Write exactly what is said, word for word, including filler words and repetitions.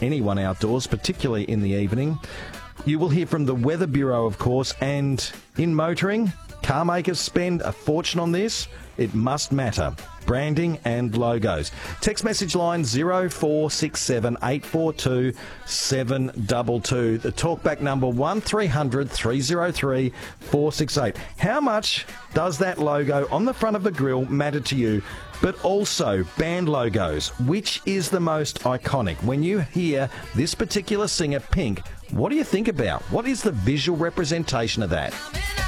anyone outdoors, particularly in the evening. You will hear from the Weather Bureau, of course, and in motoring, car makers spend a fortune on this. It must matter. Branding and logos. Text message line zero four six seven eight four two seven two two. The talkback number one three hundred three oh three four six eight. How much does that logo on the front of the grill matter to you? But also band logos. Which is the most iconic? When you hear this particular singer, Pink, what do you think about? What is the visual representation of that?